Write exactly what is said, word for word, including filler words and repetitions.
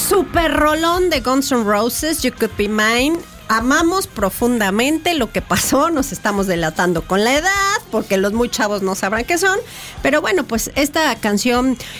super rolón de Guns N' Roses, You Could Be Mine. Amamos profundamente lo que pasó, nos estamos delatando con la edad, porque los muy chavos no sabrán qué son, pero bueno, pues esta canción